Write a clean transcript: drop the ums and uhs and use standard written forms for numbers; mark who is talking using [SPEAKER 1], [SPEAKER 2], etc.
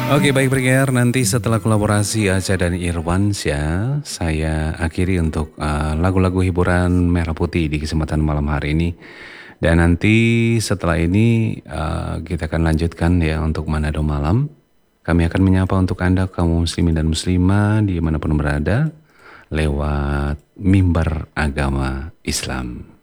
[SPEAKER 1] Oke, baik pendengar, nanti setelah kolaborasi Aca dan Irwansyah, saya akhiri untuk lagu-lagu hiburan Merah Putih di kesempatan malam hari ini. Dan nanti setelah ini kita akan lanjutkan ya untuk Manado Malam. Kami akan menyapa untuk Anda kaum muslimin dan muslimah dimanapun berada lewat mimbar agama Islam.